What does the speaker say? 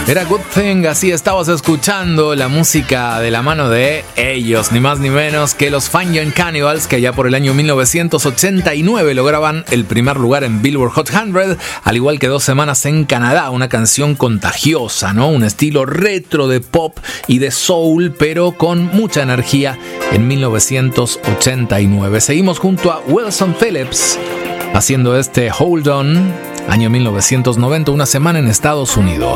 Era Good Thing, así estabas escuchando la música de la mano de ellos, ni más ni menos que los Fine Young Cannibals, que allá por el año 1989 lograban el primer lugar en Billboard Hot 100, al igual que 2 semanas en Canadá. Una canción contagiosa, ¿no? Un estilo retro de pop y de soul, pero con mucha energía en 1989. Seguimos junto a Wilson Phillips haciendo este Hold On, año 1990, una semana en Estados Unidos.